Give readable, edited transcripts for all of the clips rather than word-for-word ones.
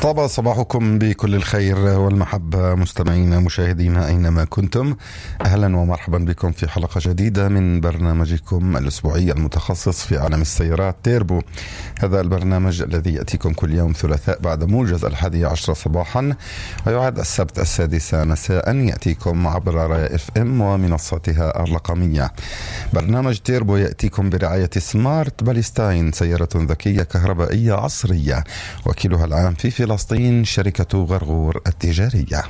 طاب صباحكم بكل الخير والمحبة مستمعينا مشاهدينا أينما كنتم. أهلا ومرحبا بكم في حلقة جديدة من برنامجكم الأسبوعي المتخصص في عالم السيارات تيربو. هذا البرنامج الذي يأتيكم كل يوم ثلاثاء بعد موجز 11 صباحا، ويعاد السبت 6 مساء، يأتيكم عبر رايا FM ومنصاتها الرقمية. برنامج تيربو يأتيكم برعاية سمارت باليستاين، سيارة ذكية كهربائية عصرية، وكيلها العام في فلسطين شركة غرغور التجارية.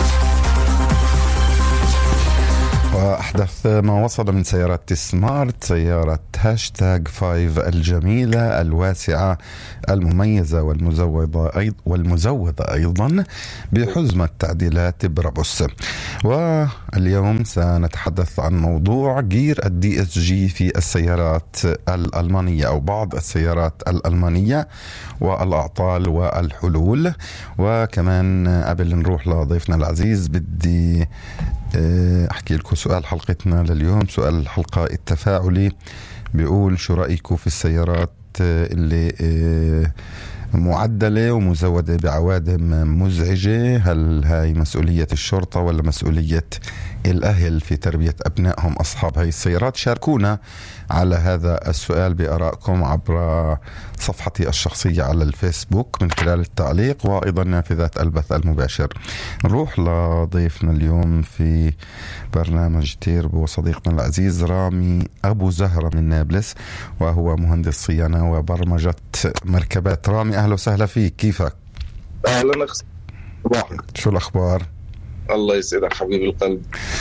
وأحدث ما وصل من سيارات سمارت: سيارة هاشتاج 5 الجميلة الواسعة المميزة والمزودة أيضا بحزمة تعديلات برابوس. واليوم سنتحدث عن موضوع جير الDSG في السيارات الألمانية أو بعض السيارات الألمانية والأعطال والحلول. وكمان قبل نروح لضيفنا العزيز بدي أحكي لكم سؤال حلقتنا لليوم. سؤال الحلقة التفاعلي بيقول: شو رأيكم في السيارات اللي معدلة ومزودة بعوادم مزعجة؟ هل هاي مسؤولية الشرطة ولا مسؤولية الأهل في تربية أبنائهم أصحاب هاي السيارات؟ شاركونا على هذا السؤال بآرائكم عبر صفحتي الشخصية على الفيسبوك من خلال التعليق وأيضا نافذات البث المباشر. نروح لضيفنا اليوم في برنامج تيربو صديقنا العزيز رامي أبو زهرة من نابلس، وهو مهندس صيانة وبرمجة مركبات. رامي أهلا وسهلا فيك، كيفك؟ أهلا أخي صباحك، شو الأخبار؟ الله يسعدك حبيبي القلب.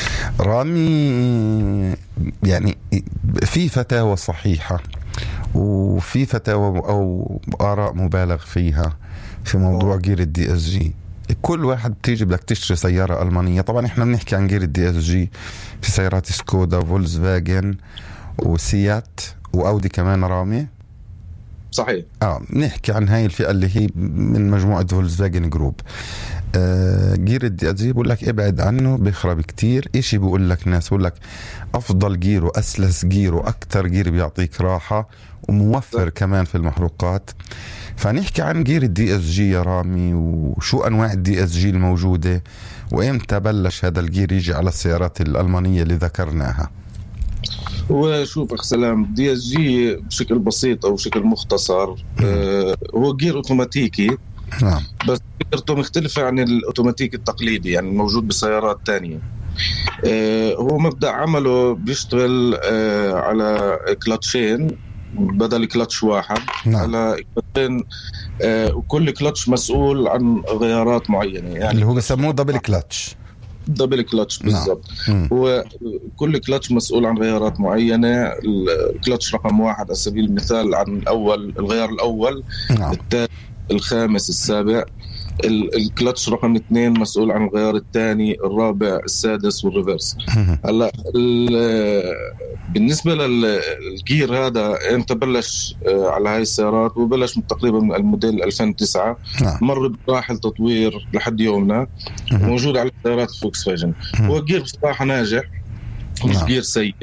رامي، يعني في فتاوى صحيحة وفي فتاوى أو آراء مبالغ فيها في موضوع جير الDSG. كل واحد بتيجي بدك تشتري سيارة ألمانية، طبعا احنا بنحكي عن جير الDSG في سيارات سكودا فولكسفاجن وسيات وأودي كمان. رامي صحيح، نحكي عن هاي الفئة اللي هي من مجموعة فولكسفاجن جروب. جير الDSG بقول لك ابعد عنه، بيخرب كتير. إشي بقول لك ناس بقول لك أفضل جير وأسلس جير وأكتر جير بيعطيك راحة وموفر كمان في المحروقات. فنحكي عن جير الDSG يا رامي، وشو أنواع الDSG الموجودة، وإمتى بلش هذا الجير يجي على السيارات الألمانية اللي ذكرناها. وشوف أخ سلام، DSG بشكل بسيط أو بشكل مختصر هو جير أوتوماتيكي. نعم. بس فكرته مختلفة عن الأوتوماتيك التقليدي، يعني موجود بسيارات تانية. هو مبدأ عمله بيشتغل على كلاتشين بدل كلاتش واحد. نعم. على كلاتشين، وكل كلاتش مسؤول عن غيارات معينة، يعني اللي هو بسموه دبل كلاتش. دبل كلاتش بالضبط. وكل كلاتش مسؤول عن غيارات معينة. الكلاتش رقم 1 على سبيل المثال عن الغيار الأول، نعم. الثالث، الخامس، السابع. الكلاتش رقم 2 مسؤول عن الغيار الثاني، الرابع، السادس، والريفرس. هلا بالنسبة للجير هذا انت بلش على هاي السيارات، وبلش من تقريبا من الموديل 2009. مر بمراحل تطوير لحد يومنا، موجود على سيارات فولكسفاجن. هو الجير بصراحة ناجح، مش جير سيء.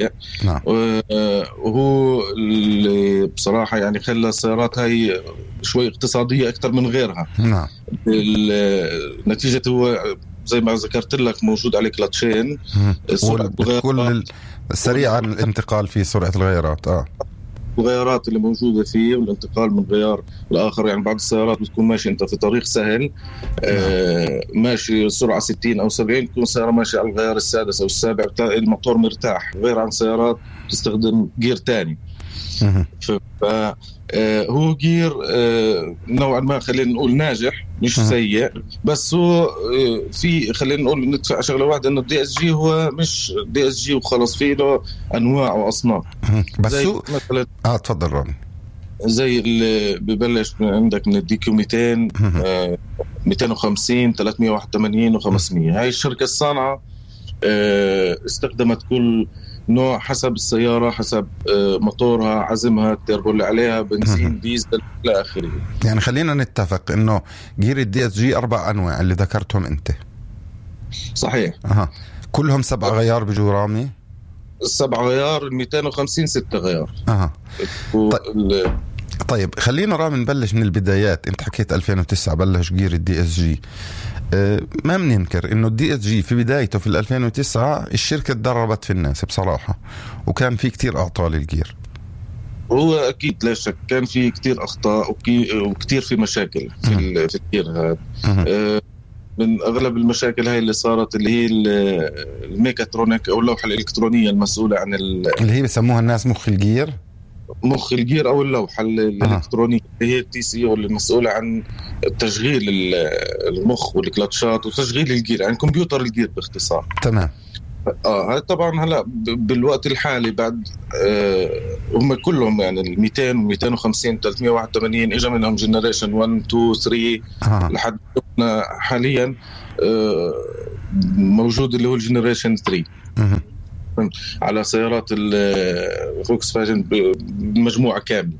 وهو اللي بصراحة يعني خلى السيارات هاي شوي اقتصادية أكثر من غيرها. النتيجة هو زي ما ذكرت لك موجود عليه كلاتشين، كل سريع الانتقال في سرعة الغيارات. الغيارات اللي موجودة فيه والانتقال من غيار لآخر. يعني بعض السيارات بتكون ماشي أنت في طريق سهل، ماشي سرعة 60 أو 70، تكون سيارة ماشي على الغيار السادس أو السابع، الموتور مرتاح، غير عن سيارات تستخدم جير تاني. هو جير نوعا ما خلينا نقول ناجح، مش سيء. بس هو في خلينا نقول ندفع شغله واحده، انه DSG هو مش DSG وخلص، فيه له انواع واصناف. بس مثلا تفضل رامي. زي اللي ببلش عندك من الDQ 200 250 381 و500. هاي الشركه الصانعه استخدمت كل نوع حسب السيارة، حسب موتورها، عزمها، التيربو اللي عليها، بنزين، ديزل إلى آخره. يعني خلينا نتفق إنه جير الDSG 4 أنواع اللي ذكرتهم أنت. صحيح. كلهم 7 غيار بجو رامي؟ 7 غيار، 250 6 غيار. طيب. طيب خلينا رامي نبلش من البدايات. انت حكيت 2009 بلش جير الدي اس جي. ما بننكر انه الدي اس جي في بدايته في 2009 الشركة تدربت في الناس بصراحة، وكان في كتير اعطال للجير. هو اكيد لا شك كان في كتير اخطاء وكتير في مشاكل في الجير هذا. من اغلب المشاكل هاي اللي صارت اللي هي الميكاترونيك او اللوحة الالكترونية المسؤولة عن اللي هي بسموها الناس مخ الجير او اللوحة الالكترونية اللي هي التي سي او المسؤولة عن تشغيل المخ والكلاتشات وتشغيل الجير، يعني كمبيوتر الجير باختصار. تمام. هاي طبعا هلا بالوقت الحالي بعد هم كلهم يعني ال 200 250 381 اجى منهم جنريشن 1 2 3 لحد حاليا موجود اللي هو الجنريشن 3 على سيارات الفولكس فاجن بمجموعة كاملة.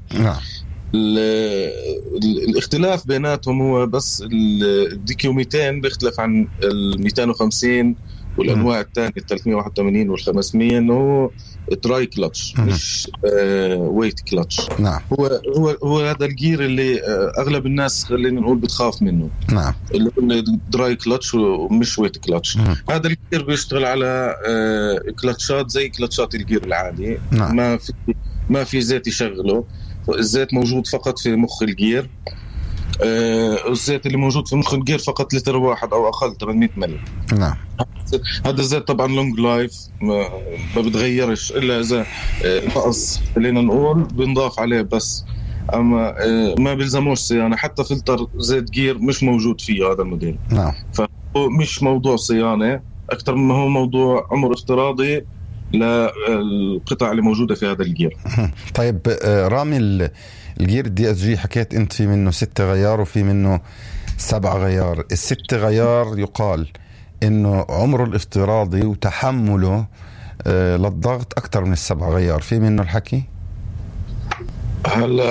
الاختلاف بيناتهم هو بس الدي كيو 200 بيختلف عن ال 250 والانواع الثانيه 381 وال 500 انه دراي كلتش مش ويت كلتش. نعم. هو هذا الجير اللي اغلب الناس خلينا نقول بتخاف منه. نعم. اللي هو دراي كلتش ومش ويت كلتش. هذا الجير بيشتغل على كلتشات زي كلتشات الجير العادي. نعم. ما في زيت يشغله، الزيت موجود فقط في مخ الجير. الزيت اللي موجود في مخ الجير فقط لتر واحد او اقل 800 ملي. نعم. هذا الزيت طبعا لونج لايف ما بتغيرش الا اذا نقص خلينا نقول بنضاف عليه بس، اما ما بيلزموش صيانه. حتى فلتر زيت جير مش موجود فيه هذا الموديل. نعم. فهو مش موضوع صيانه اكثر ما هو موضوع عمر افتراضي للقطع اللي موجوده في هذا الجير. طيب رامي الجير الدي اس جي حكيت انت في منه 6 غيار وفي منه 7 غيار. ال6 غيار يقال انه عمره الافتراضي وتحمله للضغط اكثر من ال7 غيار، في منه الحكي؟ هلا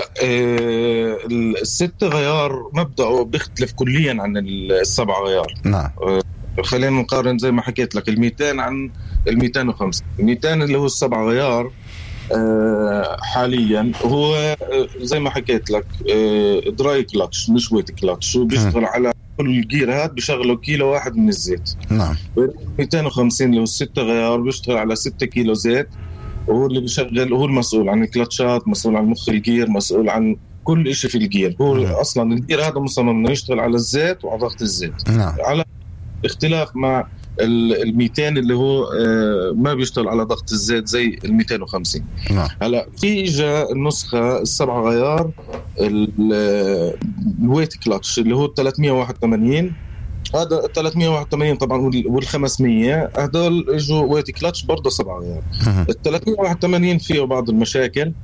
ال6 غيار مبدأه بيختلف كليا عن ال7 غيار. نعم. خلينا نقارن زي ما حكيت لك ال200 عن ال250. ال200 اللي هو ال7 غيار حاليا هو زي ما حكيت لك دراي كلاتش مش ويت كلاتش، وبيشتغل على كل الجير هاد بشغله كيلو واحد من الزيت. نعم. 250 اللي هو 6 غيار بيشتغل على 6 كيلو زيت، وهو اللي بيشغل، هو المسؤول عن الكلاتشات، مسؤول عن مخ الجير، مسؤول عن كل إشي في الجير. هو أصلا الجير هذا مصمم إنه يشتغل على الزيت وعلى ضغط الزيت. نعم. على اختلاف مع ال200 اللي هو ما بيشتغل على ضغط الزيت زي ال250. نعم. هلا في اجى النسخه ال7 غيار الويت كلاتش اللي هو 381. هذا 381 طبعا وال500 هذول اجوا ويت كلاتش برضه 7 غيار. ال381 فيه بعض المشاكل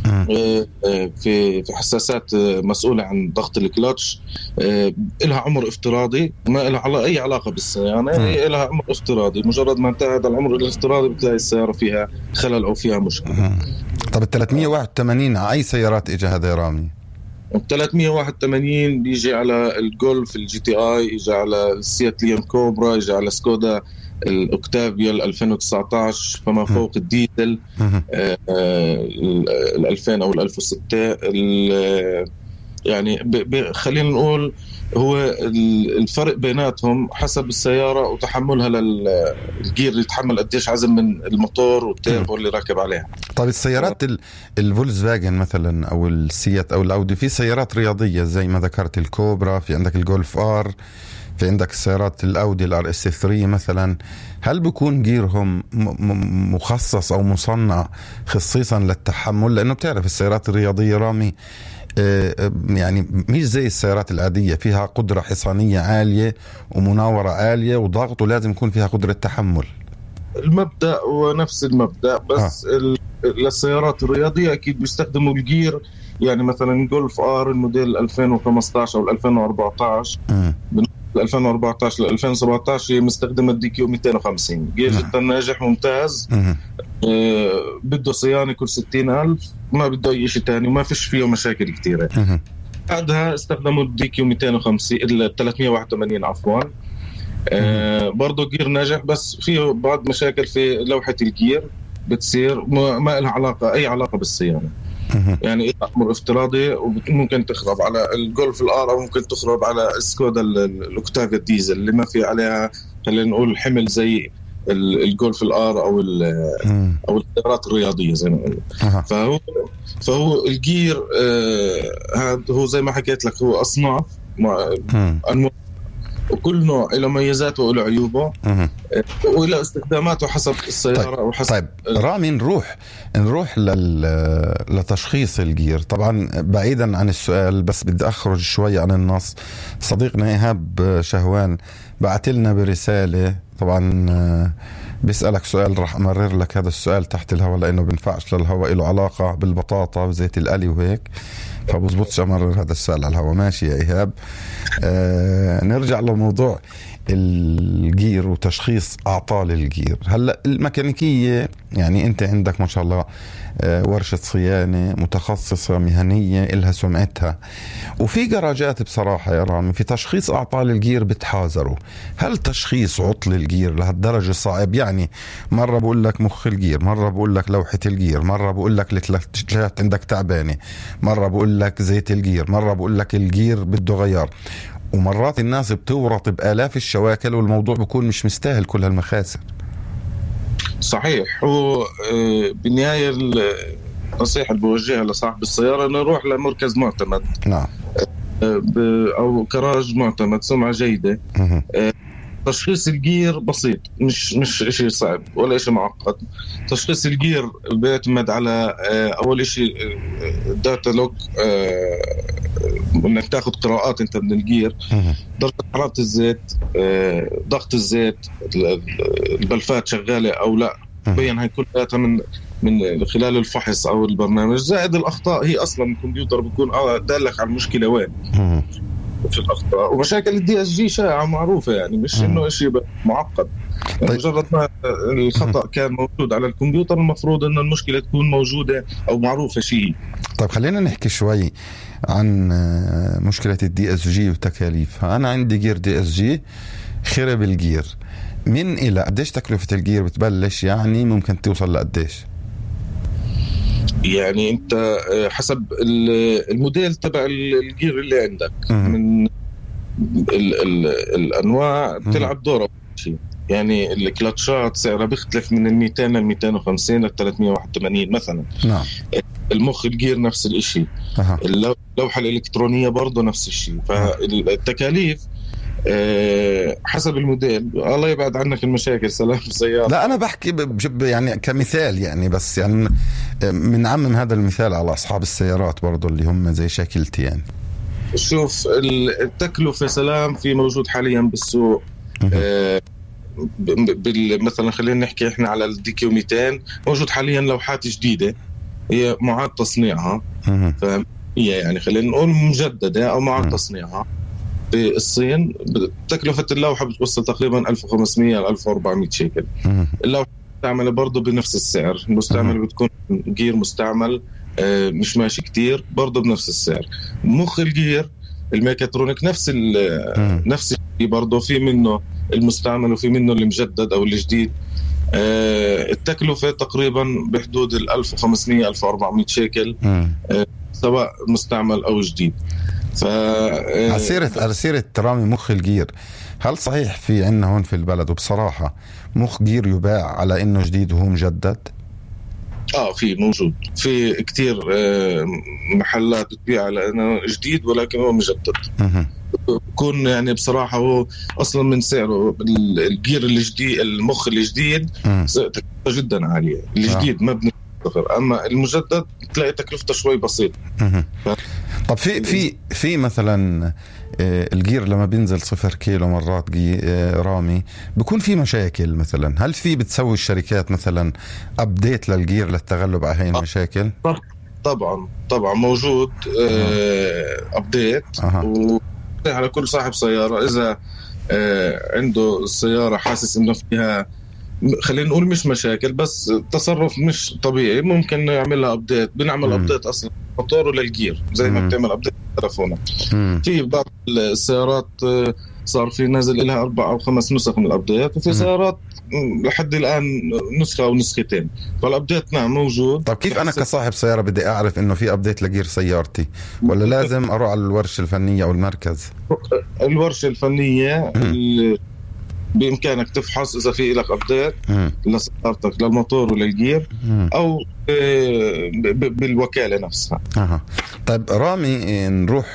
في حساسات مسؤولة عن ضغط الكلاتش، إلها عمر افتراضي ما إلها أي علاقة بالسيارة، يعني إلها عمر افتراضي. مجرد ما انتهى هذا العمر الافتراضي بتلاقي السيارة فيها خلل أو فيها مشكلة. طب ال 381 على أي سيارات إجا هذا يا رامي؟ ال 381 بيجي على الجولف الجي تي آي، يجي على السيات ليون كوبرا، يجي على سكودا الأوكتافيا 2019 فما فوق الديزل ال 2000 أو ال 1006. يعني خلينا نقول هو الفرق بيناتهم حسب السيارة وتحملها للجير، يتحمل قديش عزم من الموتور والتيربو اللي راكب عليها. طيب السيارات الفولكس فاجن مثلا أو السيات أو الأودي، في سيارات رياضية زي ما ذكرت الكوبرا، في عندك الجولف آر، في عندك السيارات الأودي الار اس 3 مثلا، هل بيكون جيرهم مخصص أو مصنع خصيصا للتحمل؟ لأنه بتعرف السيارات الرياضية رامي يعني مش زي السيارات العادية، فيها قدرة حصانية عالية ومناورة عالية وضغط، ولازم يكون فيها قدرة تحمل. المبدأ هو نفس المبدأ بس للسيارات الرياضية أكيد بيستخدموا الجير. يعني مثلا جولف آر الموديل 2015 أو 2014 من 2014 ل 2017 مستخدمة دي كيو 250 جير جدا ناجح ممتاز. بده صيانة كل 60,000، ما بده أي شيء تاني وما فيش فيه مشاكل كتيرة. بعدها استخدموا الدي كيو 250 ال 381 عفوا. برضو جير ناجح بس فيه بعض مشاكل في لوحة الجير بتصير ما لها علاقة أي علاقة بالصيانة. يعني إلى أمر افتراضي، وممكن تخرب على الجولف الآر أو ممكن تخرب على سكودا الأوكتافيا ديزل اللي ما في عليها خلينا نقول حمل زي الجولف الآر أو السيارات الرياضية زي ما قلنا. فهو الجير هذا هو زي ما حكيت لك، هو أصناف وكل نوع له ميزاته وله عيوبه وله استخداماته حسب السيارة وحسب. طيب رامي، نروح لتشخيص الجير. طبعا بعيدا عن السؤال، بس بدي أخرج شوي عن النص. صديقنا إيهاب شهوان بعت لنا برسالة، طبعا بيسألك سؤال، رح أمرر لك هذا السؤال تحت الهواء لأنه بنفعش للهواء، له علاقة بالبطاطا وزيت القلي وهيك، فبزبطش أمرر هذا السؤال على الهواء. ماشي يا إيهاب. نرجع لموضوع الجير وتشخيص أعطال الجير. هلأ الميكانيكية، يعني أنت عندك ما شاء الله ورشة صيانة متخصصة مهنية إلها سمعتها، وفي جراجات بصراحة يا رامي في تشخيص أعطال الجير بتحاذروا. هل تشخيص عطل الجير لهالدرجة صعب؟ يعني مرة بقول لك مخ الجير، مرة بقول لك لوحة الجير، مرة بقول لك الكلتشات عندك تعبانة، مرة بقول لك زيت الجير، مرة بقول لك الجير بده غيار، ومرات الناس بتورط بآلاف الشواكل والموضوع بيكون مش مستاهل كل هالمخاسر. صحيح. هو بالنهاية النصيحة اللي بوجهها لصاحب السيارة انه يروح لمركز معتمد. نعم. او كراج معتمد سمعة جيدة. تشخيص الجير بسيط، مش شيء صعب ولا شيء معقد. تشخيص الجير بيعتمد على اول شيء داتا لوج، انك تاخذ قراءات انت من الجير، درجة حرارة الزيت، ضغط الزيت، البلفات شغالة او لا، بين هاي كل داتا من خلال الفحص او البرنامج. زائد الاخطاء، هي اصلا الكمبيوتر بيكون دالك على المشكلة وين في الأخطاء. ومشاكل الدي اس جي شائعة معروفة، يعني مش إنه إشي معقد. يعني مجرد ما الخطأ كان موجود على الكمبيوتر المفروض إنه المشكلة تكون موجودة أو معروفة شيء. طيب خلينا نحكي شوي عن مشكلة الدي اس جي وتكاليفها. أنا عندي جير دي اس جي، خرب الجير، من إلى قديش تكلفة الجير بتبلش؟ يعني ممكن توصل لقديش؟ يعني انت حسب الموديل تبع الجير اللي عندك، من الانواع بتلعب دور شيء. يعني الكلاتشات سعرها بيختلف من 200 ل 250 ل 381 مثلا. نعم. المخ الجير نفس الشيء. اللوحة الإلكترونية برضو نفس الشيء. فالتكاليف حسب الموديل. الله يبعد عنك المشاكل. سلام سيارة. لا أنا بحكي يعني كمثال، يعني بس يعني بنعمم هذا المثال على أصحاب السيارات برضو اللي هم زي شكلتي. يعني شوف التكلفة سلام في موجود حاليا بالسوق. مثلا خلينا نحكي احنا على الدي كيو 200 موجود حاليا لوحات جديدة هي معاد تصنيعها، فهي يعني خلينا نقول مجددة أو معاد تصنيعها في الصين. تكلفة اللوحة بتوصل تقريبا 1500 إلى 1400 شيكل. اللوحة مستعملة برضو بنفس السعر. المستعمل بتكون جير مستعمل مش ماشي كتير برضو بنفس السعر. مخ الجير الميكاترونيك نفس الشيء برضو، في منه المستعمل وفي منه المجدد أو الجديد. التكلفة تقريبا بحدود 1500 1400 شيكل سواء مستعمل أو جديد. على سيرة رامي مخ الجير، هل صحيح في عنا هون في البلد وبصراحة مخ جير يباع على إنه جديد وهو مجدد؟ في موجود في كتير محلات بتبيع على إنه جديد ولكن هو مجدد. بكون يعني بصراحة هو أصلا من سعره الجير الجديد، المخ الجديد تكلفته جدا عالية. الجديد مبني صفر، أما المجدد تلاقي تكلفته شوي بسيط. طب في مثلا الجير لما بينزل 0 كيلو مرات رامي بيكون في مشاكل مثلا، هل في بتسوي الشركات مثلا أبديت للجير للتغلب على هاي المشاكل؟ طبعا موجود أبديت على كل صاحب سيارة. إذا عنده السيارة حاسس إنه فيها خلينا نقول مش مشاكل بس تصرف مش طبيعي، ممكن نعملها أبديت. بنعمل أبديت أصلا موتوره للجير زي ما بتعمل أبديت تلفونك. في بعض السيارات صار في نازل لها 4 أو 5 نسخ من الأبديت، وفي سيارات لحد الآن نسخة أو نسختين، فالأبديت نعم موجود. طب كيف أنا كصاحب سيارة بدي أعرف إنه في أبديت لجير سيارتي، ولا لازم أروح على الورشة الفنية أو المركز؟ الورشة الفنية بإمكانك تفحص إذا في لك أبديت لسيارتك للموتور وللجير أو بالوكالة نفسها. طيب رامي، نروح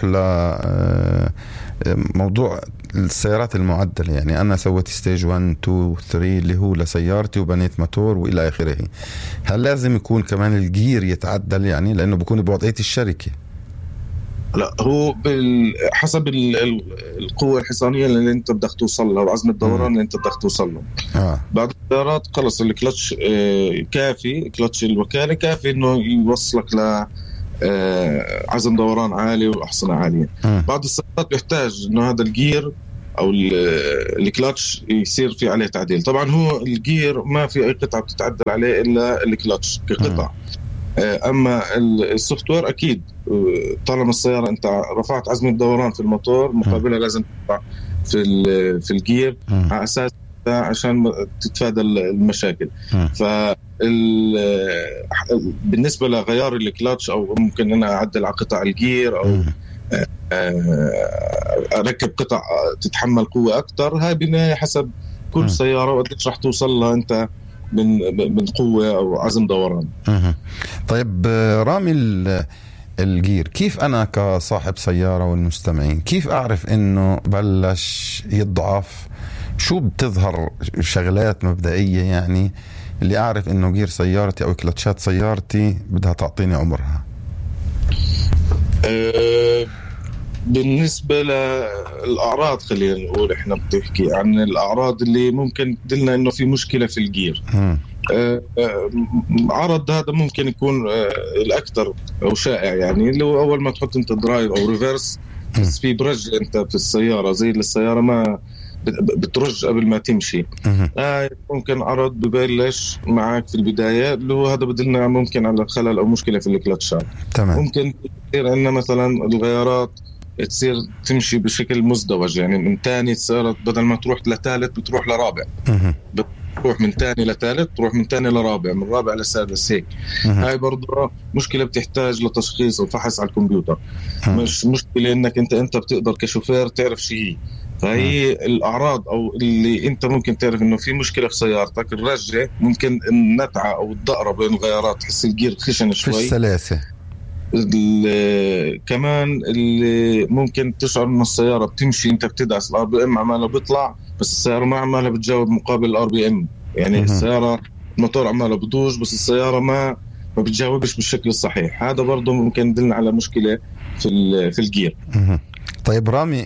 لموضوع السيارات المعدلة. يعني أنا سويت ستيج 1 2 3 اللي هو لسيارتي وبنيت موتور وإلى آخره. هل لازم يكون كمان الجير يتعدل يعني لأنه بيكون بوضعية الشركة؟ لا، هو حسب القوة الحصانية اللي انت بدك توصل لها وعزم الدوران اللي انت بدك توصل له. بعض السيارات خلص الكلتش كافي، كلتش الوكالة كافي انه يوصلك ل عزم دوران عالي وأحصنة عالية. بعض السيارات بيحتاج انه هذا الجير او الكلتش يصير في عليه تعديل. طبعا هو الجير ما في اي قطعة بتتعدل عليه الا الكلتش كقطع. اما السوفت وير اكيد طالما السياره انت رفعت عزم الدوران في الموتور مقابلها لازم ترفع في الجير على اساس عشان تتفادى المشاكل. بالنسبه لغيار الكلاتش او ممكن انا اعدل على قطع الجير او اركب قطع تتحمل قوه اكثر، هاي بالنهايه حسب كل سياره وقديش راح توصل لها انت من قوة أو عزم دوران. طيب رامي، الجير كيف أنا كصاحب سيارة والمستمعين كيف أعرف إنه بلش يضعف؟ شو بتظهر شغلات مبدئية يعني اللي أعرف إنه جير سيارتي أو كلتشات سيارتي بدها تعطيني عمرها؟ بالنسبة للأعراض خلينا نقول إحنا بتحكي عن الأعراض اللي ممكن تدلنا إنه في مشكلة في الجير. عرض هذا ممكن يكون الأكثر أو شائع، يعني اللي هو أول ما تحط أنت درايف أو ريفرس بس في برج أنت في السيارة زي السيارة ما بترج قبل ما تمشي. ممكن عرض ببلش معك في البداية اللي هو هذا بدلنا ممكن على خلل أو مشكلة في الكلتشات. ممكن يصير عندنا مثلا الغيارات تصير تمشي بشكل مزدوج، يعني من تاني السيارة بدل ما تروح لثالث بتروح لرابع، بتروح من تاني لثالث تروح من تاني لرابع، من رابع لسادس هيك. هاي برضو مشكلة بتحتاج لتشخيص وفحص على الكمبيوتر. مش مشكلة انك انت بتقدر كشوفير تعرف شيء. فهي الأعراض أو اللي أنت ممكن تعرف إنه في مشكلة في سيارتك، الرجة ممكن النتعة أو الدقرة بين الغيارات تحس الجير خشن شوي في السلاسة. كمان اللي ممكن تشعر إنه السيارة بتمشي أنت بتدعس الار بي ام عمالها بيطلع بس السيارة ما عمالها بتجاوب مقابل الار بي ام، يعني السيارة الموتور عمالها بدوج بس السيارة ما بتجاوبش بالشكل الصحيح. هذا برضو ممكن يدلنا على مشكلة في الجير. طيب رامي،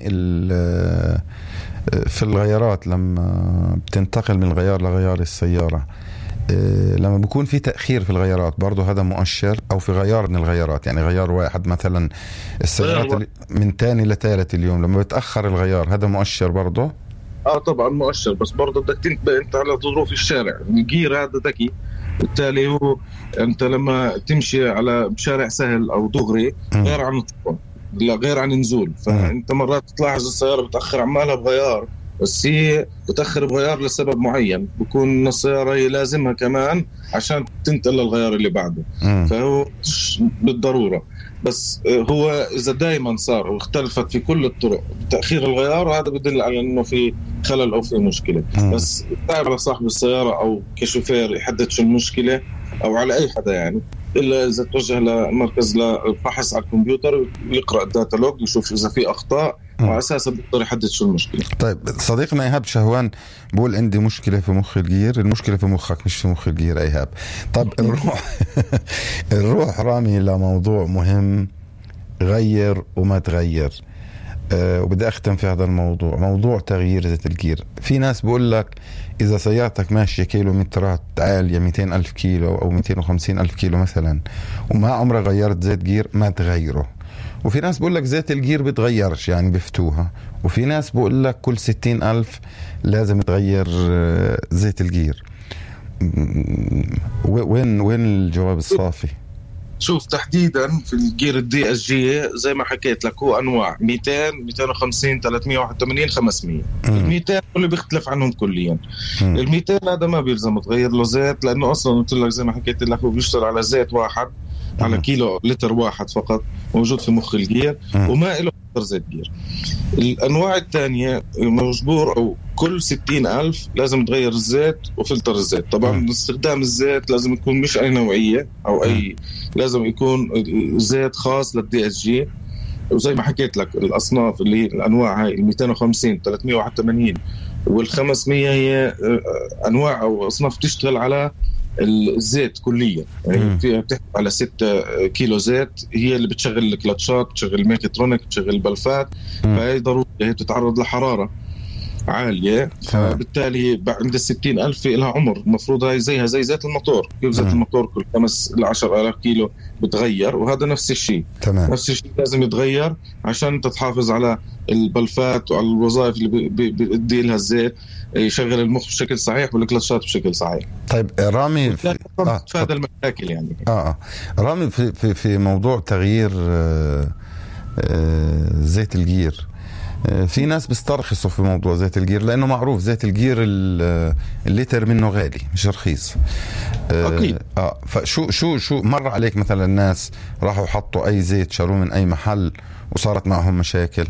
في الغيارات لما بتنتقل من غيار لغيار السيارة، لما بيكون في تأخير في الغيارات برضو هذا مؤشر؟ أو في غيار من الغيارات يعني غيار واحد مثلا السيارات من تاني لثالث اليوم لما بتأخر الغيار هذا مؤشر برضو؟ طبعا مؤشر، بس برضو بدك تنتبه انت على ظروف الشارع. الجير هذا ذكي، بالتالي هو انت لما تمشي على شارع سهل أو دغري غير عن الطرق لا غير عن نزول، فانت مرات تلاحظ السياره بتاخر عمالها بغيار بس هي بتاخر بغيار لسبب معين، بكون السياره هي لازمها كمان عشان تنتقل للغيار اللي بعده. فهو بالضروره، بس هو اذا دائما صار واختلفت في كل الطرق تاخير الغيار هذا بدل على انه في خلل او في مشكله. بس تعرف صاحب السياره او كشوفير يحدد شو المشكله او على اي حدا يعني، إلا إذا توجه لمركز للفحص على الكمبيوتر ويقرأ الداتا لوج يشوف إذا في أخطاء وعلى أساسها بيقدر يحدد شو المشكلة. طيب صديقنا إيهاب شهوان بقول عندي مشكلة في مخ الجير. المشكلة في مخك مش في مخ الجير إيهاب. طب نروح رامي لموضوع مهم، غير وما تغير. وبدي أختم في هذا الموضوع، موضوع تغيير زيت الجير. في ناس بقول لك إذا سيارتك ماشية كيلومترات عالية 200,000 كيلو أو 250,000 كيلو مثلا وما عمرك غيرت زيت جير ما تغيره. وفي ناس بقول لك زيت الجير بتغيرش يعني بفتوها. وفي ناس بقول لك كل 60,000 لازم تغير زيت الجير. وين الجواب الصافي؟ شوف تحديدا في الجير الدي اس جي زي ما حكيت لك هو انواع 200 250 381 500. ال 200 اللي بيختلف عنهم كليا. ال 200 هذا ما بيلزم تغير له زيت لانه اصلا قلت لك زي ما حكيت لك هو بيشتغل على زيت واحد على كيلو لتر واحد فقط موجود في مخ الجير وما له زيت جير. الأنواع الثانية مجبور أو كل 60,000 لازم تغير الزيت وفلتر الزيت. طبعا استخدام الزيت لازم يكون مش أي نوعية أو أي لازم يكون زيت خاص للدي اس جي. وزي ما حكيت لك الأصناف اللي الأنواع هاي 250 381 وال500 هي أنواع أو أصناف تشتغل على الزيت كليا يعني فيها بتحكي على 6 كيلو زيت هي اللي بتشغل الكلاتشات بتشغل الميكاترونيك بتشغل البلفات. فهي ضروري هي بتتعرض لحرارة عالية فبالتالي عند 60,000 لها عمر المفروض هاي زيها زي زيت الموتور. كيف زيت الموتور كل 5 ل 10,000 كيلو بتغير وهذا نفس الشيء. نفس الشيء لازم يتغير عشان تتحافظ على البلفات وعلى الوظائف اللي بيدي لها الزيت يشغل المخ بشكل صحيح والكلاتشات بشكل صحيح. طيب رامي هذا المشاكل يعني رامي في موضوع تغيير زيت الجير في ناس بيسترخصوا في موضوع زيت الجير لأنه معروف زيت الجير اللتر منه غالي مش رخيص. أكيد. فشو مر عليك مثلا الناس راحوا حطوا أي زيت شروه من أي محل وصارت معهم مشاكل؟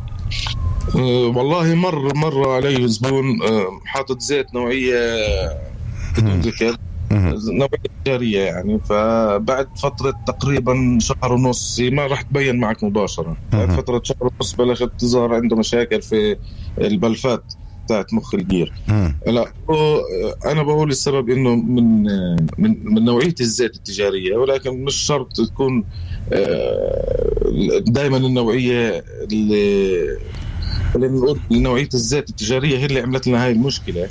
والله مر علي زبون حاطط زيت نوعية بدون ذكر نوعية تجارية يعني. فبعد فترة تقريبا شهر ونص ما راح تبين معك مباشرة. بعد فترة شهر ونص بلشت تظهر عنده مشاكل في البلفات بتاعت مخ الجير. لا أنا بقول السبب إنه من نوعية الزيت التجارية ولكن مش شرط تكون دائما النوعية اللي نقول نوعية الزيت التجارية هي اللي عملت لنا هاي المشكلة.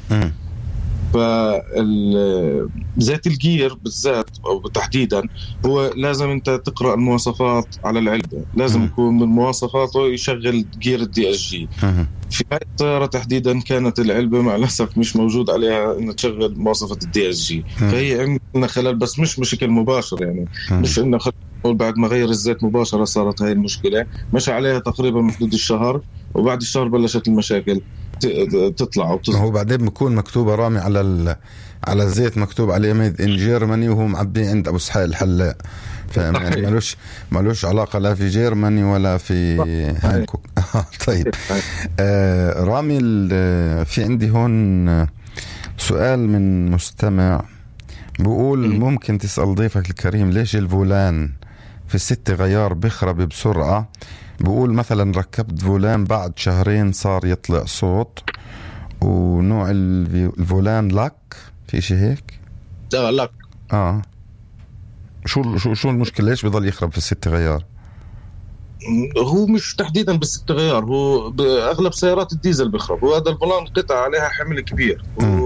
فزيت الجير بالذات أو تحديدا هو لازم أنت تقرأ المواصفات على العلبة. لازم يكون من مواصفاته يشغل جير الدي اس جي. في هاي السيارة تحديدا كانت العلبة مع الأسف مش موجود عليها إن تشغل مواصفة الدي اس جي. فهي عندنا خلال بس مش بشكل مباشر يعني مش إنه بعد ما غير الزيت مباشرة صارت هاي المشكلة. مشى عليها تقريبا من حدود الشهر وبعد الشهر بلشت المشاكل تطلع هو بعدين بيكون مكتوب رامي على الزيت مكتوب عليه ميد ان جيرماني وهو معبي عند ابو سحيل الحلاق. فاهم يعني ملوش علاقه لا في جيرماني ولا في هانكوك. طيب رامي في عندي هون سؤال من مستمع بقول ممكن تسأل ضيفك الكريم ليش الفولان في 6 غيار بخرب بسرعة؟ بقول مثلا ركبت فولان بعد شهرين صار يطلع صوت ونوع الفولان لك في شيء هيك؟ لك شو المشكلة ليش بيضل يخرب في 6 غيار؟ هو مش تحديدا بال6 غيار هو بأغلب سيارات الديزل بيخرب. وهذا الفولان قطع عليها حمل كبير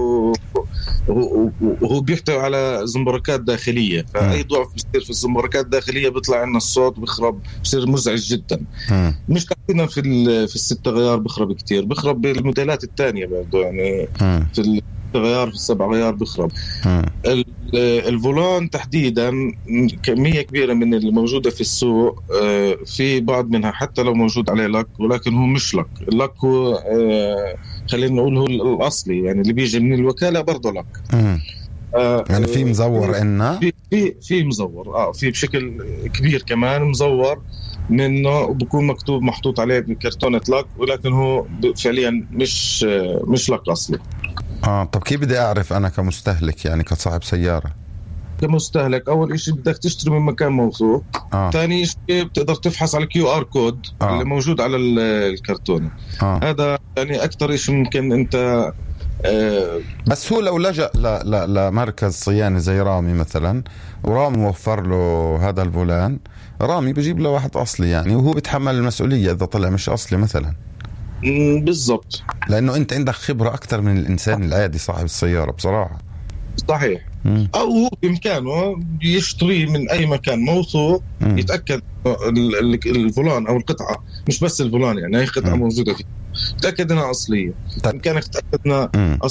وهو بيحتوي على زمبركات داخلية. فأي ضعف بيصير في الزمبركات الداخلية بيطلع لنا الصوت بيخرب بيصير مزعج جدا. مش تحديدا في ال6 غيار بيخرب كتير. بيخرب بالموديلات الثانية برضو يعني في غيار في 7 غيار بخرب. الفولان تحديدا كمية كبيرة من اللي موجودة في السوق في بعض منها حتى لو موجود عليه لك ولكن هو مش لك. اللك هو خلينا نقول هو الأصلي يعني اللي بيجي من الوكالة برضه لك. يعني في مزور إنه في مزور في بشكل كبير كمان مزور منه وبكون مكتوب محطوط عليه بكرتونة لك ولكن هو فعليا مش لك أصلي. طب كيف بدي أعرف أنا كمستهلك يعني كصاحب سيارة؟ كمستهلك أول إشي بدك تشتري من مكان موثوق. ثاني إشي بتقدر تفحص على QR كود اللي موجود على الكرتونة. هذا يعني أكتر إشي ممكن أنت بس هو لو لجأ لمركز صيانة زي رامي مثلا ورامي موفر له هذا الفولان رامي بيجيب له واحد أصلي يعني وهو بيتحمل المسؤولية إذا طلع مش أصلي مثلا. بالضبط لأنه أنت عندك خبرة أكتر من الإنسان العادي صاحب السيارة بصراحة. صحيح. أو هو بإمكانه يشتري من أي مكان موثوق يتأكد الفولان أو القطعة مش بس الفولان يعني أي قطعة موجودة فيه تأكد أنها أصلية. بإمكانك تتأكد أنها أصلية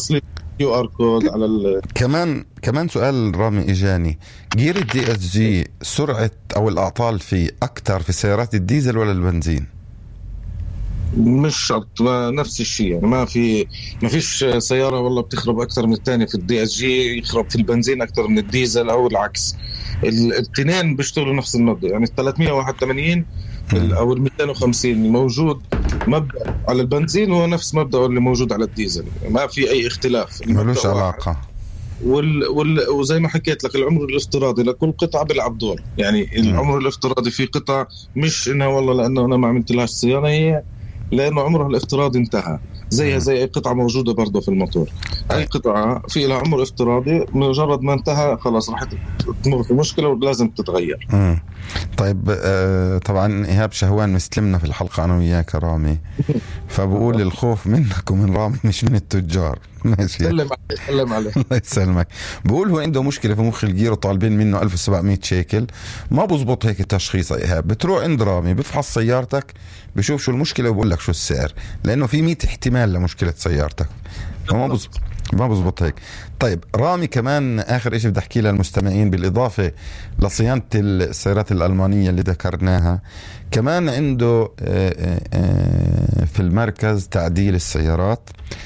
QR كود على كمان سؤال رامي إجاني، جير الدي اس جي سرعة أو الأعطال فيه أكتر في سيارات الديزل ولا البنزين؟ مش شرط، نفس الشيء يعني. ما فيش سيارة والله بتخرب أكثر من الثانية في الدي اس جي يخرب في البنزين أكثر من الديزل أو العكس. الاثنين بيشتغلوا نفس المبدأ يعني. 381 أو 250 موجود مبدأ على البنزين هو نفس مبدأ اللي موجود على الديزل، ما في أي اختلاف، ملوش علاقة. وزي ما حكيت لك العمر الافتراضي لكل قطعة بيلعب دور يعني. العمر الافتراضي في قطع مش إنها والله لأنه أنا ما عملت لهاش صيانة، هي لأنه عمرها الافتراضي انتهى، زيها زي أي قطعة موجودة برضه في الموتور. أي قطعة في لها عمر افتراضي، مجرد ما انتهى خلاص راح تمر في مشكلة ولازم تتغير. طيب طبعا إيهاب شهوان مستلمنا في الحلقة أنا وياك رامي، فبقول الخوف منك ومن رامي مش من التجار. ماشي، سلم عليه. الله يسلمك. بقول هو عنده مشكلة في مخ الجير وطالبين منه 1700 شيكل، ما بزبط هيك التشخيص. إيهاب بتروح عند رامي بفحص سيارتك بشوف شو المشكلة وبقول لك شو السعر، لأنه في 100 احتمال لمشكلة سيارتك، ما بزبط هيك. طيب رامي كمان آخر إشي بدي أحكي للمستمعين، بالإضافة لصيانة السيارات الألمانية اللي ذكرناها، كمان عنده في المركز تعديل السيارات،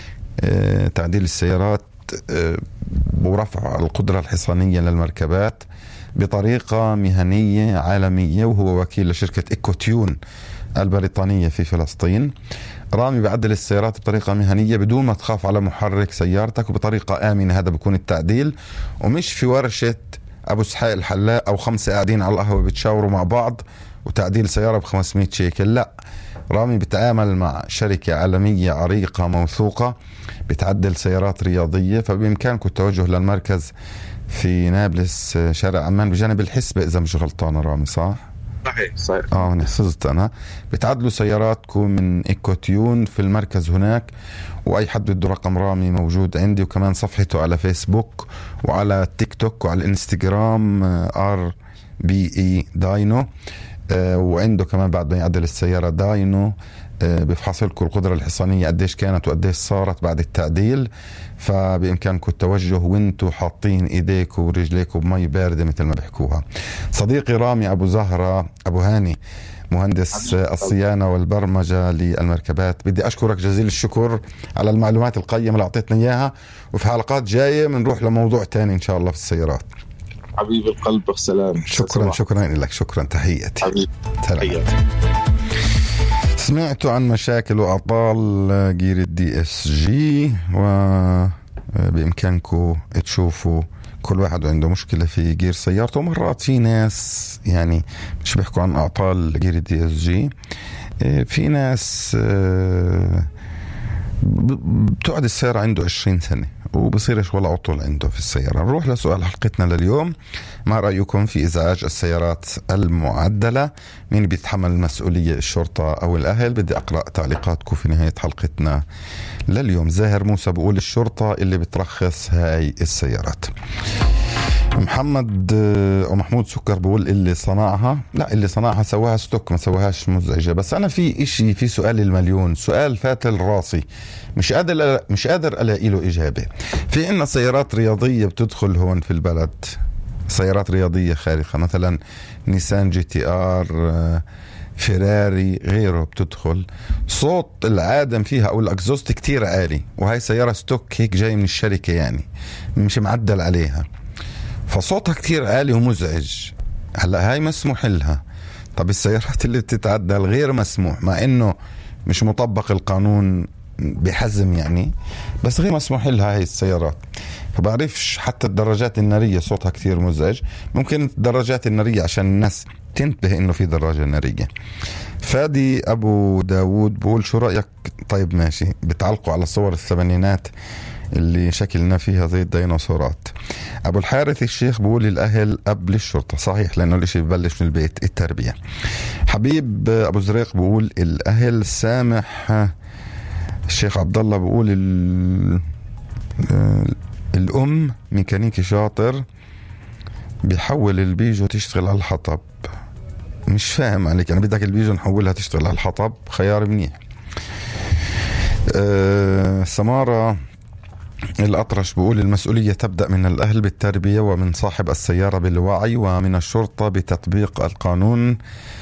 ورفع القدرة الحصانية للمركبات بطريقة مهنية عالمية، وهو وكيل لشركة إيكوتيون البريطانية في فلسطين. رامي بعدل السيارات بطريقة مهنية بدون ما تخاف على محرك سيارتك وبطريقة آمنة. هذا بيكون التعديل، ومش في ورشة أبو سحاق الحلاق أو 5 قاعدين على القهوة بتشاوروا مع بعض وتعديل سيارة ب500 شيكل. لا، رامي بتعامل مع شركة عالمية عريقة موثوقة بتعدل سيارات رياضية. فبإمكانكم التوجه للمركز في نابلس شارع عمان بجانب الحسبة إذا مش غلطان رامي، صح؟ صحيح. حفظت أنا. بتعدلوا سياراتكم من إيكوتيون في المركز هناك، وأي حد بده رقم رامي موجود عندي، وكمان صفحته على فيسبوك وعلى تيك توك وعلى الانستغرام RBE داينو. وعنده كمان بعد ما يعدل السيارة داينو بفحص لكم القدرة الحصانية قديش كانت وقديش صارت بعد التعديل. فبإمكانكم التوجه وانتوا حاطين ايديكم ورجليكم بمي باردة مثل ما بيحكوها. صديقي رامي أبو زهرة أبو هاني، مهندس الصيانة والبرمجة للمركبات، بدي أشكرك جزيل الشكر على المعلومات القيمة اللي أعطيتنا إياها، وفي حلقات جاية بنروح لموضوع تاني إن شاء الله في السيارات. حبيب القلب، سلام. شكرا لك، شكرا، تحياتي. سمعتوا عن مشاكل وأعطال جير الدي اس جي، وبإمكانكم تشوفوا كل واحد عنده مشكلة في جير سيارته. مرات في ناس يعني مش بيحكوا عن أعطال جير الدي اس جي، في ناس بتقعد السيارة عنده 20 سنة وبصيرش ولا عطل عنده في السيارة. نروح لسؤال حلقتنا لليوم، ما رأيكم في إزعاج السيارات المعدلة؟ مين بيتحمل المسؤولية، الشرطة أو الأهل؟ بدي أقرأ تعليقاتكم في نهاية حلقتنا لليوم. زاهر موسى بقول الشرطة اللي بترخص هاي السيارات. محمد أو محمود سكر بقول اللي صنعها، لا اللي صنعها سواها ستوك ما سواهاش مزعجة. بس أنا في إشي، في سؤال المليون، سؤال فاتل راسي مش قادر ألاقي له إجابة. في عنا سيارات رياضية بتدخل هون في البلد، سيارات رياضية خارقة، مثلا نيسان جي تي آر، فيراري، غيره، بتدخل صوت العادم فيها أو الأكزوست كتير عالي، وهي سيارة ستوك هيك جاي من الشركة يعني مش معدل عليها، فصوتها كتير عالي ومزعج. هلا هاي مسموح لها. طب السيارات اللي بتتعدل غير مسموح، مع انه مش مطبق القانون بحزم يعني، بس غير مسموح لها هاي السيارات. فبعرفش حتى الدراجات النارية صوتها كتير مزعج. ممكن الدراجات النارية عشان الناس تنتبه انه في دراجة نارية. فادي ابو داود بقول شو رأيك؟ طيب ماشي، بتعلقوا على صور الثمانينات اللي شكلنا فيها زي الديناصورات. أبو الحارث الشيخ بقول الأهل قبل الشرطة، صحيح، لأنه الاشي ببلش من البيت، التربية. حبيب أبو زريق بقول الأهل. سامح الشيخ عبد الله بقول الأم ميكانيكي شاطر بيحول البيجو تشتغل على الحطب. مش فاهم عليك، أنا بدك البيجو نحولها تشتغل على الحطب، خيار منيح. سمارة الأطرش بيقول المسؤولية تبدأ من الأهل بالتربية، ومن صاحب السيارة بالوعي، ومن الشرطة بتطبيق القانون.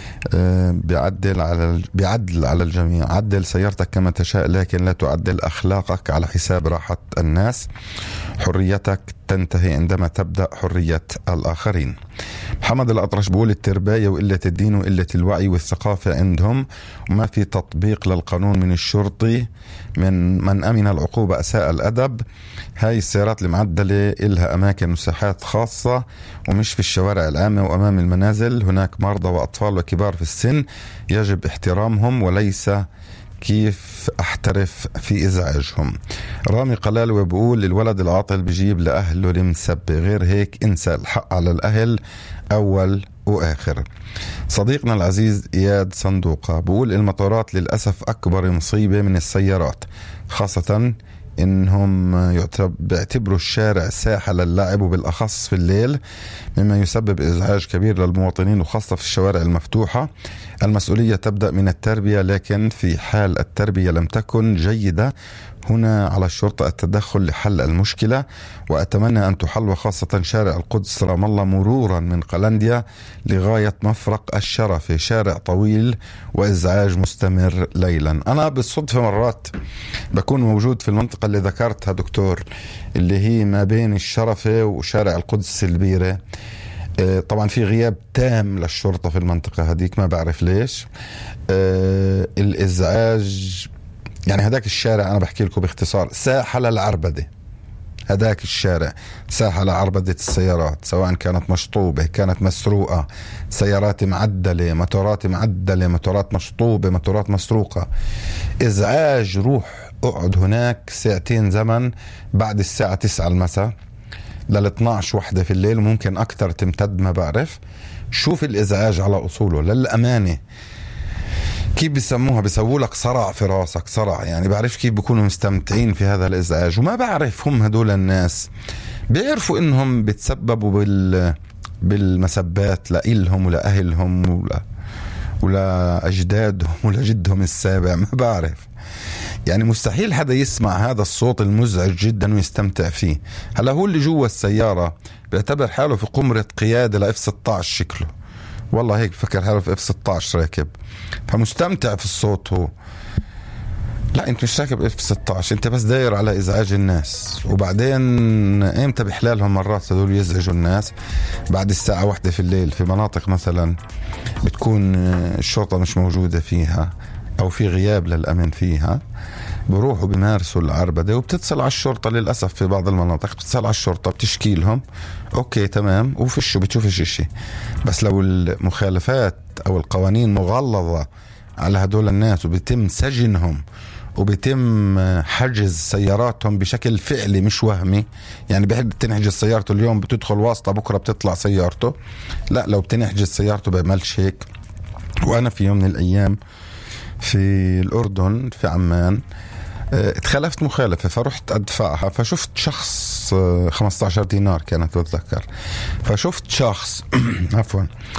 بيعدل على الجميع. عدل سيارتك كما تشاء، لكن لا تعدل أخلاقك على حساب راحة الناس. حريتك تنتهي عندما تبدأ حرية الآخرين. محمد الأطرش بيقول الترباية وقلة الدين وقلة الوعي والثقافة عندهم، وما في تطبيق للقانون من الشرطي. من أمن العقوبة أساء الأدب. هاي السيارات المعدلة إلها أماكن مساحات خاصة، ومش في الشوارع العامة وأمام المنازل. هناك مرضى وأطفال وكبار في السن، يجب احترامهم، وليس كيف احترف في ازعاجهم. رامي قلالوي بيقول الولد العاطل بجيب لأهله المسبة، غير هيك انسى، الحق على الأهل أول وآخر. صديقنا العزيز إياد صندوقة بيقول المطارات للأسف أكبر مصيبة من السيارات، خاصة إنهم بيعتبروا الشارع ساحة للعب، وبالأخص في الليل، مما يسبب إزعاج كبير للمواطنين، وخاصة في الشوارع المفتوحة. المسؤولية تبدأ من التربية، لكن في حال التربية لم تكن جيدة، هنا على الشرطة التدخل لحل المشكلة، وأتمنى أن تحل، وخاصة شارع القدس رام الله مرورا من قلنديا لغاية مفرق الشرفة، شارع طويل وإزعاج مستمر ليلا. أنا بالصدفة مرات بكون موجود في المنطقة اللي ذكرتها دكتور، اللي هي ما بين الشرفة وشارع القدس البيرة. طبعا في غياب تام للشرطة في المنطقة هذيك، ما بعرف ليش. الإزعاج يعني هداك الشارع أنا بحكي لكم باختصار ساحة للعربدة. هداك الشارع ساحة لعربدة السيارات، سواء كانت مشطوبة، كانت مسروقة، سيارات معدلة، موتورات معدلة، موتورات مشطوبة، موتورات مسروقة. إزعاج. روح اقعد هناك ساعتين زمن بعد الساعة 9 المساء لل12 وحدة في الليل، وممكن أكتر تمتد، ما بعرف. شوف الإزعاج على أصوله للأمانة. كيف بيسموها؟ بيسووا لك صرع في راسك، صرع يعني. بعرف كيف بيكونوا مستمتعين في هذا الإزعاج، وما بعرف هم هدول الناس بيعرفوا إنهم بيتسببوا بالمسبات لإلهم ولأهلهم ولا أجدادهم ولا جدهم السابع، ما بعرف. يعني مستحيل حدا يسمع هذا الصوت المزعج جدا ويستمتع فيه. هلا هو اللي جوا السيارة بيعتبر حاله في قمرة قيادة ل F-16 شكله، والله هيك فكر حاله في F-16 راكب، فمستمتع في الصوت هو. لا، انت مش راكب F-16، انت بس داير على ازعاج الناس. وبعدين امتى بحلالهم مرات هذول يزعجوا الناس؟ بعد الساعة 1 في الليل، في مناطق مثلا بتكون الشرطة مش موجودة فيها او في غياب للامن فيها، بروحوا بمارسوا العربدة، وبتتصل على الشرطة. للأسف في بعض المناطق بتتصل على الشرطة، بتشكي لهم، اوكي تمام، وفشوا بتشوفش اشي. بس لو المخالفات او القوانين مغلظة على هدول الناس، وبيتم سجنهم، وبيتم حجز سياراتهم بشكل فعلي مش وهمي، يعني بحب تنحجز سيارته اليوم بتدخل واسطة، بكرة بتطلع سيارته. لا، لو بتنحجز سيارته بيعملش هيك. وأنا في يوم من الأيام في الأردن في عمان اتخلفت مخالفة، فرحت أدفعها، فشفت شخص 15 دينار كانت بتذكر، فشفت شخص عفوا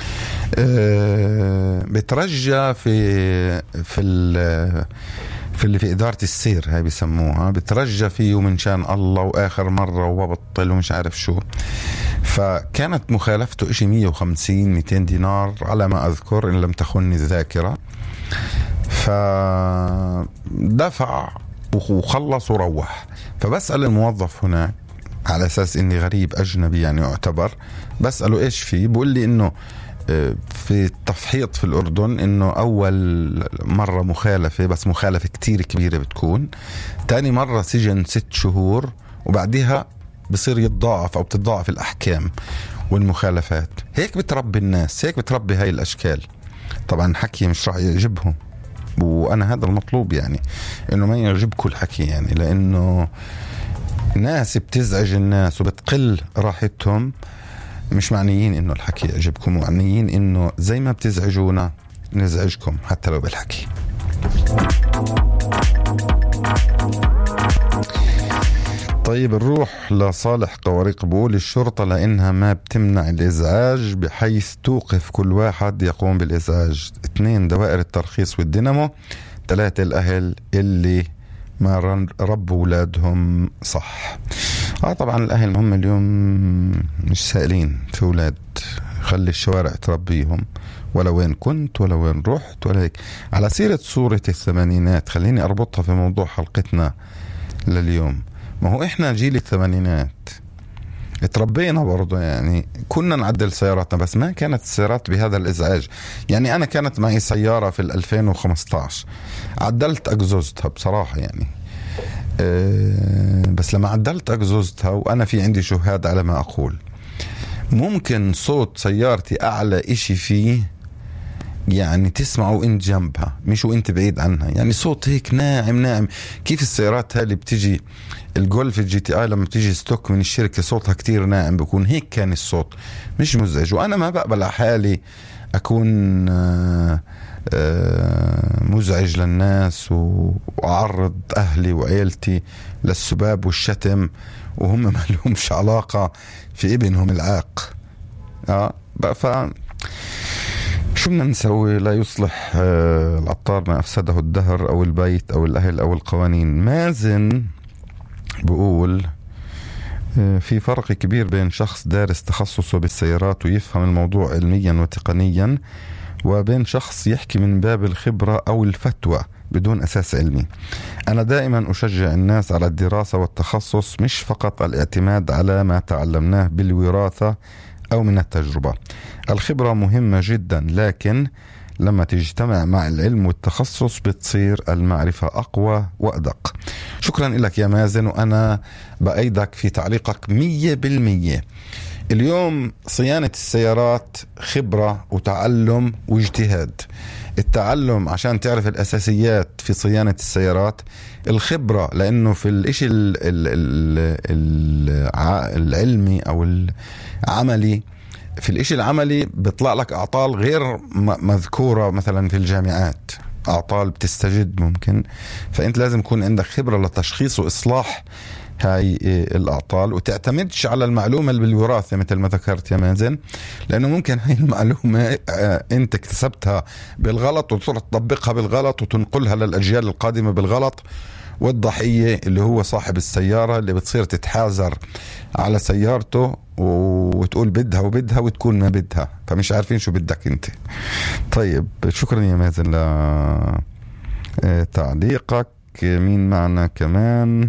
بترجى في اللي في إدارة السير، هاي بيسموها، بترجى فيه من شان الله، وآخر مرة وبطل ومش عارف شو. فكانت مخالفته إشي 150-200 دينار على ما أذكر إن لم تخني الذاكرة. فدفع وخلص وروح. فبسأل الموظف هناك على أساس إني غريب أجنبي يعني يعتبر، بسأله إيش فيه، بقول لي إنه في التفحيط في الأردن إنه أول مرة مخالفة، بس مخالفة كتير كبيرة بتكون، تاني مرة سجن 6 شهور، وبعدها بصير يتضاعف أو بتتضاعف الأحكام والمخالفات. هيك بتربي الناس، هيك بتربي هاي الأشكال. طبعا حكي مش راح يعجبهم، وأنا هذا المطلوب يعني إنه ما يعجبكم الحكي، يعني لأنه ناس بتزعج الناس وبتقل راحتهم، مش معنيين إنه الحكي يعجبكم، معنيين إنه زي ما بتزعجونا نزعجكم حتى لو بالحكي. طيب نروح لصالح قواريق، بقول الشرطة لأنها ما بتمنع الإزعاج بحيث توقف كل واحد يقوم بالإزعاج. 2 دوائر الترخيص والدينامو. 3 الأهل اللي ما ربوا أولادهم صح. طبعا الأهل مهم اليوم مش سائلين في أولاد، خلي الشوارع تربيهم ولا وين كنت ولا وين رحت ولا هيك. على سيرة صورة الثمانينات، خليني أربطها في موضوع حلقتنا لليوم. ما هو إحنا جيل الثمانينات اتربينا برضو، يعني كنا نعدل سياراتنا بس ما كانت السيارات بهذا الإزعاج. يعني أنا كانت معي سيارة في 2015 عدلت أجزوزتها بصراحة يعني، بس لما عدلت أجزوزتها وأنا في عندي شهاد على ما أقول، ممكن صوت سيارتي أعلى إشي فيه يعني تسمعوا انت جنبها مش وانت بعيد عنها، يعني صوت هيك ناعم ناعم. كيف السيارات هاللي بتيجي الجولف الجي تي اي لما بتيجي ستوك من الشركة صوتها كتير ناعم، بيكون هيك كان الصوت مش مزعج. وانا ما بقبل على حالي اكون مزعج للناس واعرض اهلي وعيلتي للسباب والشتم وهم ما لهمش علاقة في ابنهم العاق. بقى شو بدنا نسوي لا يصلح العطار ما أفسده الدهر أو البيت أو الأهل أو القوانين. مازن بقول في فرق كبير بين شخص دارس تخصصه بالسيارات ويفهم الموضوع علميا وتقنيا، وبين شخص يحكي من باب الخبرة أو الفتوى بدون أساس علمي. أنا دائما أشجع الناس على الدراسة والتخصص، مش فقط الاعتماد على ما تعلمناه بالوراثة أو من التجربة. الخبرة مهمة جدا، لكن لما تجتمع مع العلم والتخصص بتصير المعرفة أقوى وأدق. شكرا لك يا مازن، وأنا بأيدك في تعليقك 100%. اليوم صيانة السيارات خبرة وتعلم واجتهاد. التعلم عشان تعرف الأساسيات في صيانة السيارات، الخبرة لأنه في الإشي العلمي أو العملي، في الإشي العملي بيطلع لك أعطال غير مذكورة مثلا في الجامعات، أعطال بتستجد ممكن، فأنت لازم يكون عندك خبرة لتشخيص وإصلاح هاي الأعطال، وتعتمدش على المعلومة اللي بالوراثة مثل ما ذكرت يا مازن، لأنه ممكن هاي المعلومة أنت اكتسبتها بالغلط وتصير تطبقها بالغلط وتنقلها للأجيال القادمة بالغلط، والضحية اللي هو صاحب السيارة اللي بتصير تتحازر على سيارته وتقول بدها وتكون ما بدها، فمش عارفين شو بدك انت. طيب شكرا يا مازن لتعليقك. مين معنا كمان؟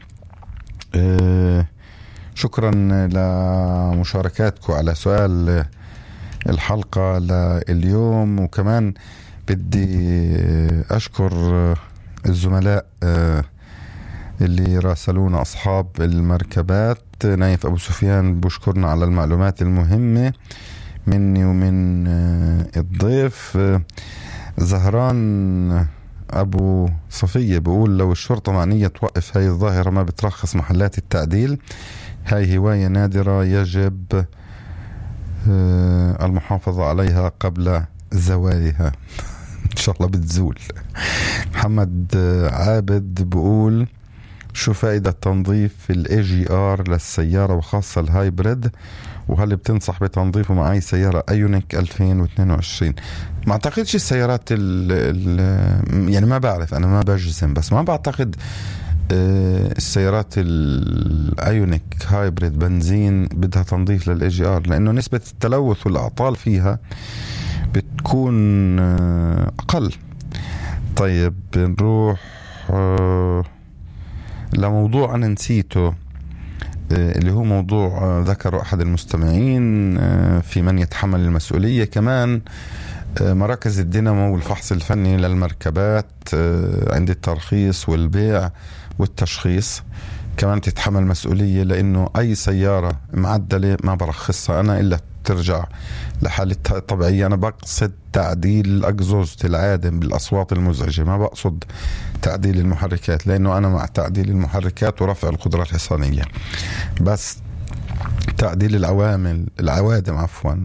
شكرا لمشاركاتكم على سؤال الحلقة لليوم، وكمان بدي أشكر الزملاء اللي راسلونا أصحاب المركبات. نايف أبو سفيان بشكرنا على المعلومات المهمة مني ومن الضيف. زهران أبو صفية بقول لو الشرطة معنية توقف هاي الظاهرة ما بترخص محلات التعديل، هاي هواية نادرة يجب المحافظة عليها قبل زوالها. إن شاء الله بتزول. محمد عابد بقول شو فائدة تنظيف الAGR للسيارة وخاصة الهايبريد، وهل بتنصح بتنظيفه مع أي سيارة أيونيك 2022؟ ما أعتقدش السيارات يعني ما بعرف، أنا ما بجزم، بس ما بعتقد السيارات الأيونيك هايبريد بنزين بدها تنظيف للAGR، لأنه نسبة التلوث والأعطال فيها بتكون أقل. طيب نروح لموضوع أنا نسيته، اللي هو موضوع ذكره أحد المستمعين في من يتحمل المسؤولية. كمان مراكز الدينامو والفحص الفني للمركبات عند الترخيص والبيع والتشخيص كمان تتحمل مسؤولية، لأنه أي سيارة معدلة ما برخصها أنا إلا ترجع لحالتها طبيعية. أنا بقصد تعديل الأجزوزة العادم بالأصوات المزعجة، ما بقصد تعديل المحركات، لأنه أنا مع تعديل المحركات ورفع القدرة الحصانية، بس تعديل العوادم عفوا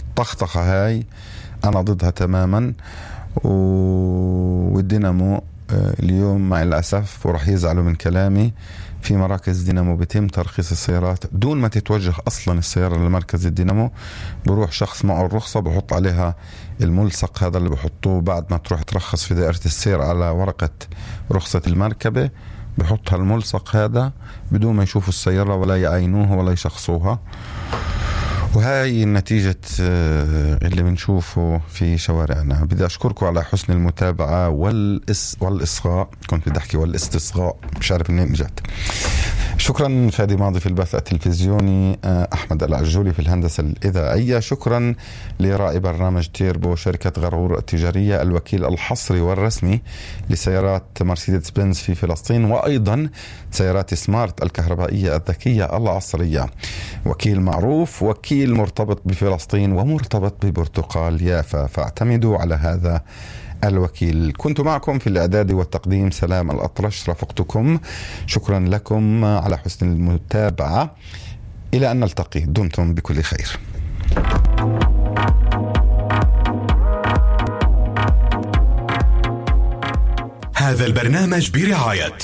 والطخطخة هاي أنا ضدها تماما. والدينامو اليوم مع الأسف ورح يزعلوا من كلامي، في مراكز دينامو بيتم ترخيص السيارات دون ما تتوجه أصلا السيارة لمركز الدينامو. بروح شخص معه الرخصة بحط عليها الملصق هذا اللي بحطوه بعد ما تروح ترخص في دائرة السير على ورقة رخصة المركبة، بحطها الملصق هذا بدون ما يشوفوا السيارة ولا يعينوها ولا يشخصوها. وهاي النتيجة اللي بنشوفه في شوارعنا. بدي أشكركم على حسن المتابعة والإصغاء، كنت بدي أحكي والاستصغاء، مش عارف منين جات. شكرا فادي ماضي في البث التلفزيوني، أحمد العجولي في الهندسة الإذاعية. شكرا لراعي برنامج تيربو شركة غرغور التجارية، الوكيل الحصري والرسمي لسيارات مرسيدس بنز في فلسطين، وأيضا سيارات سمارت الكهربائية الذكية العصرية. وكيل معروف، وكيل مرتبط بفلسطين ومرتبط ببرتقال يافا، فاعتمدوا على هذا الوكيل. كنت معكم في الإعداد والتقديم سلام الأطرش، رافقتكم. شكرا لكم على حسن المتابعة، إلى أن نلتقي، دمتم بكل خير. هذا البرنامج برعاية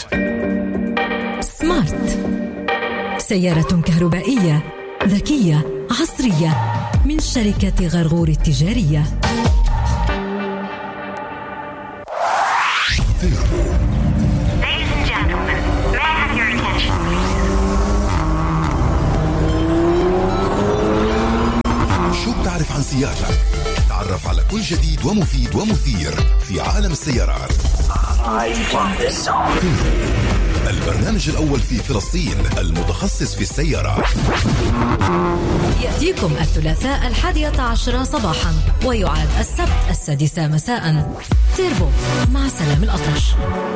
سمارت، سيارة كهربائية ذكية عصرية من شركة غرغور التجارية. Ladies and gentlemen, may I have your attention? شو بتعرف عن سيارتك؟ تعرف على كل جديد ومفيد ومثير في عالم السيارات. البرنامج الأول في فلسطين المتخصص في السيارات، يأتيكم الثلاثاء 11 صباحا ويعاد السبت 6 مساء. تيربو مع سلام الأطرش.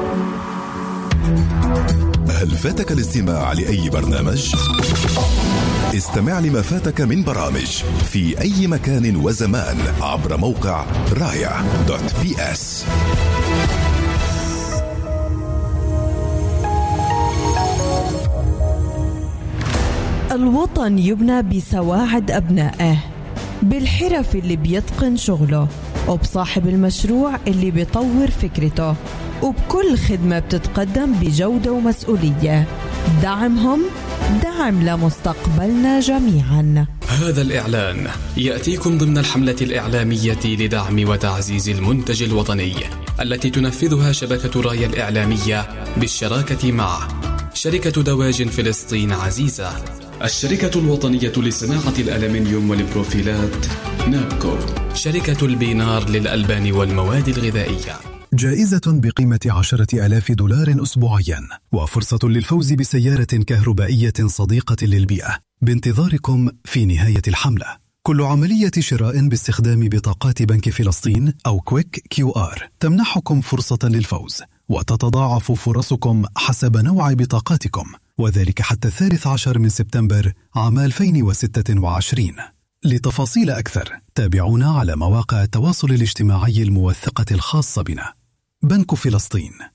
هل فاتك الاستماع لأي برنامج؟ استمع لما فاتك من برامج في أي مكان وزمان عبر موقع رايا.bs. الوطن يبنى بسواعد أبنائه، بالحرف اللي بيتقن شغله، وبصاحب المشروع اللي بيطور فكرته، وبكل خدمة بتتقدم بجودة ومسؤولية. دعمهم دعم لمستقبلنا جميعا. هذا الإعلان يأتيكم ضمن الحملة الإعلامية لدعم وتعزيز المنتج الوطني التي تنفذها شبكة رايا الإعلامية بالشراكة مع شركة دواجن فلسطين عزيزة، الشركة الوطنية لصناعة الألمنيوم والبروفيلات نابكو، شركة البينار للألبان والمواد الغذائية. جائزة بقيمة $10,000 أسبوعيا، وفرصة للفوز بسيارة كهربائية صديقة للبيئة بانتظاركم في نهاية الحملة. كل عملية شراء باستخدام بطاقات بنك فلسطين أو كويك QR تمنحكم فرصة للفوز، وتتضاعف فرصكم حسب نوع بطاقاتكم، وذلك حتى 13 سبتمبر عام 2026. لتفاصيل أكثر تابعونا على مواقع التواصل الاجتماعي الموثقة الخاصة بنا. بنك فلسطين.